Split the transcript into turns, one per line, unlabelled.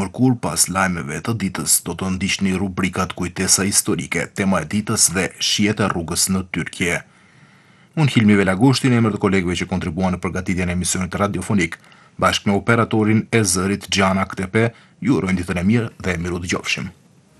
mërkur pas lajmeve të ditës do të ndiqni rubrikat Kujtesa historike, tema e ditës dhe Shihet e rrugës në Tyrkje. Unë Hilmi Velagoshti në emër të kolegëve që kontribuan në përgatitjen e emisionit radiofonik, bashkë me operatorin e zërit Gjana Ktepe, ju urojmë ditën e mirë dhe miru dëgjofshim.